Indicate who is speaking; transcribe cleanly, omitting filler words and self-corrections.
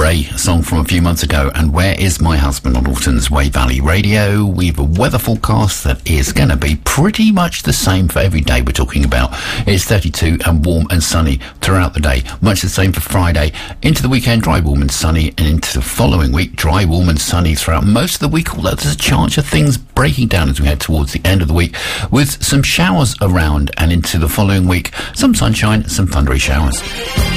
Speaker 1: Ray, a song from a few months ago. And Where Is My Husband on Alton's Way Valley Radio. We've a weather forecast that is going to be pretty much the same for every day we're talking about. It's 32 and warm and sunny throughout the day. Much the same for Friday. Into the weekend, dry, warm and sunny. And into the following week, dry, warm and sunny throughout most of the week. Although there's a chance of things breaking down as we head towards the end of the week with some showers around. And into the following week, some sunshine, some thundery showers.